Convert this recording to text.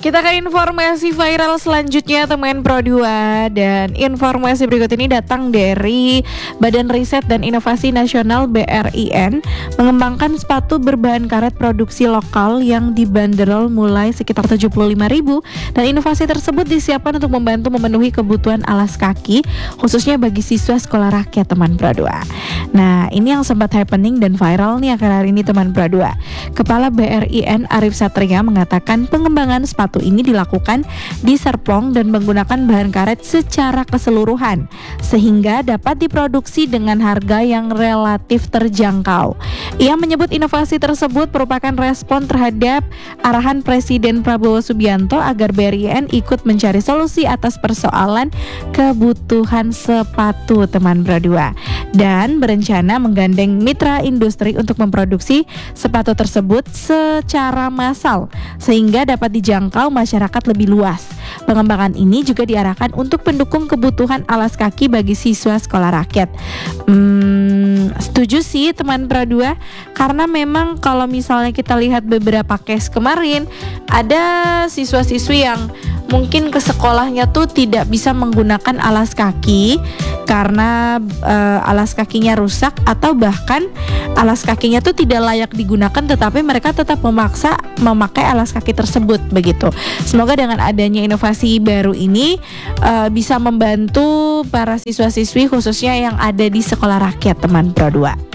Kita ke informasi viral selanjutnya teman Pro 2. Dan informasi berikut ini datang dari Badan Riset dan Inovasi Nasional BRIN mengembangkan sepatu berbahan karet produksi lokal yang dibanderol mulai sekitar 75.000 dan inovasi tersebut disiapkan untuk membantu memenuhi kebutuhan alas kaki khususnya bagi siswa sekolah rakyat teman Pro 2. Nah, ini yang sempat happening dan viral nih akhir-akhir ini teman Pro 2. Kepala BRIN Arif Satria mengatakan pengembangan sepatu ini dilakukan di Serpong dan menggunakan bahan karet secara keseluruhan sehingga dapat diproduksi dengan harga yang relatif terjangkau. Ia menyebut inovasi tersebut merupakan respon terhadap arahan Presiden Prabowo Subianto agar BRIN ikut mencari solusi atas persoalan kebutuhan sepatu teman Pro 2 dan berencana menggandeng mitra industri untuk memproduksi sepatu tersebut secara massal sehingga dapat dijangkau masyarakat lebih luas. Pengembangan ini juga diarahkan untuk mendukung kebutuhan alas kaki bagi siswa sekolah rakyat. Setuju sih teman Pro 2, karena memang kalau misalnya kita lihat beberapa case kemarin, ada siswa-siswi yang mungkin ke sekolahnya tuh tidak bisa menggunakan alas kaki karena alas kakinya rusak atau bahkan alas kakinya tuh tidak layak digunakan, tetapi mereka tetap memaksa memakai alas kaki tersebut begitu. Semoga dengan adanya inovasi baru ini bisa membantu para siswa-siswi khususnya yang ada di sekolah rakyat teman Pro 2.